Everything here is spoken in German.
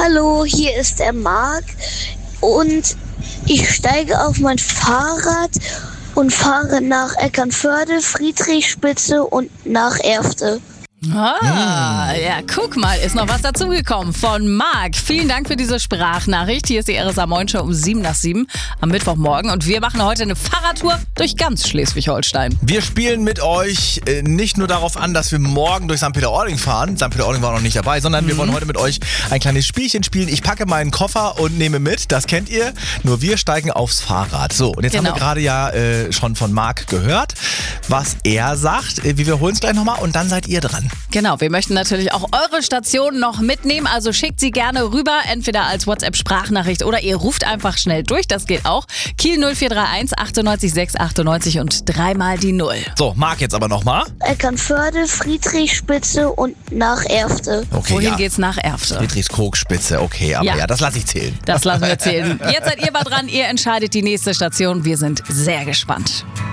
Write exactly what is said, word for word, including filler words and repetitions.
Hallo, hier ist der Marc und ich steige auf mein Fahrrad und fahre nach Eckernförde, Friedrichspitze und nach Erfte. Ah, ja, guck mal, ist noch was dazugekommen von Marc. Vielen Dank für diese Sprachnachricht. Hier ist die R S A Moin Show um sieben nach sieben am Mittwochmorgen und wir machen heute eine Fahrradtour durch ganz Schleswig-Holstein. Wir spielen mit euch äh, nicht nur darauf an, dass wir morgen durch Sankt Peter-Ording fahren. Sankt Peter-Ording war noch nicht dabei, sondern mhm. wir wollen heute mit euch ein kleines Spielchen spielen. Ich packe meinen Koffer und nehme mit, das kennt ihr, nur wir steigen aufs Fahrrad. So, und jetzt genau. haben wir gerade ja äh, schon von Marc gehört, was er sagt. Wir wiederholen es gleich nochmal und dann seid ihr dran. Genau, wir möchten natürlich auch eure Station noch mitnehmen, also schickt sie gerne rüber, entweder als WhatsApp-Sprachnachricht oder ihr ruft einfach schnell durch, das geht auch. Kiel null vier drei eins achtundneunzig sechs achtundneunzig und dreimal die Null. So, Marc jetzt aber nochmal. Eckernförde, Friedrichspitze und nach Erfte. Okay, Wohin ja. geht's nach Erfte? Friedrichskoogspitze, okay, aber ja, Ja. ja das lasse ich zählen. Das lassen wir zählen. Jetzt seid ihr mal dran, ihr entscheidet die nächste Station, wir sind sehr gespannt.